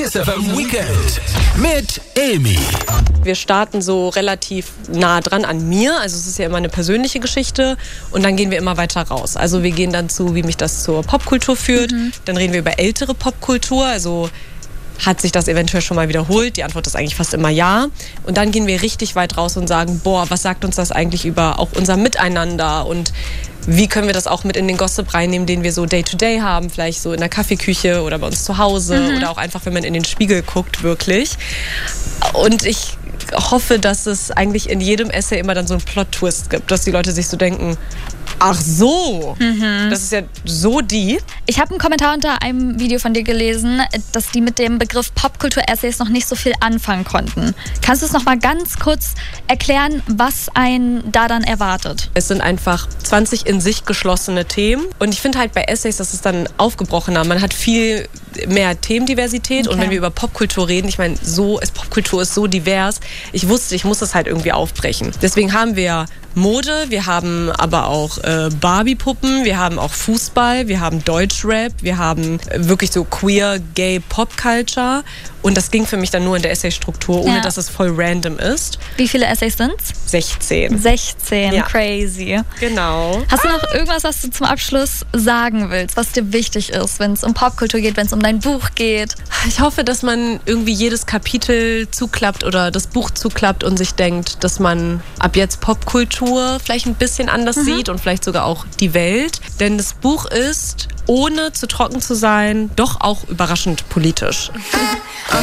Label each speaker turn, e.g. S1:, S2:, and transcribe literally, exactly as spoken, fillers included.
S1: Kiss F M Weekend mit Amy.
S2: Wir starten so relativ nah dran an mir, also es ist ja immer eine persönliche Geschichte und dann gehen wir immer weiter raus. Also wir gehen dann zu, wie mich das zur Popkultur führt, mhm. dann reden wir über ältere Popkultur, also hat sich das eventuell schon mal wiederholt? Die Antwort ist eigentlich fast immer ja. Und dann gehen wir richtig weit raus und sagen, boah, was sagt uns das eigentlich über auch unser Miteinander und wie können wir das auch mit in den Gossip reinnehmen, den wir so Day-to-Day haben, vielleicht so in der Kaffeeküche oder bei uns zu Hause mhm. oder auch einfach, wenn man in den Spiegel guckt, wirklich. Und ich hoffe, dass es eigentlich in jedem Essay immer dann so einen Plot-Twist gibt, dass die Leute sich so denken, ach so, mhm. das ist ja so deep.
S3: Ich habe einen Kommentar unter einem Video von dir gelesen, dass die mit dem Begriff Popkultur-Essays noch nicht so viel anfangen konnten. Kannst du es noch mal ganz kurz erklären, was einen da dann erwartet?
S2: Es sind einfach zwanzig in sich geschlossene Themen und ich finde halt bei Essays, dass es dann aufgebrochener. Man hat viel mehr Themendiversität okay. und wenn wir über Popkultur reden, ich meine, so ist Popkultur ist so divers. Ich wusste, ich muss das halt irgendwie aufbrechen. Deswegen haben wir Mode, wir haben aber auch äh, Barbie-Puppen, wir haben auch Fußball, wir haben Deutschrap, wir haben äh, wirklich so queer, gay Pop-Culture und das ging für mich dann nur in der Essay-Struktur, ohne ja. dass es voll random ist.
S3: Wie viele Essays sind's?
S2: sechzehn.
S3: sechzehn, ja. Crazy.
S2: Genau.
S3: Hast du noch irgendwas, was du zum Abschluss sagen willst, was dir wichtig ist, wenn es um Popkultur geht, wenn es um dein Buch geht?
S2: Ich hoffe, dass man irgendwie jedes Kapitel zuklappt oder das Buch zuklappt und sich denkt, dass man ab jetzt Popkultur vielleicht ein bisschen anders mhm. sieht und vielleicht sogar auch die Welt. Denn das Buch ist, ohne zu trocken zu sein, doch auch überraschend politisch.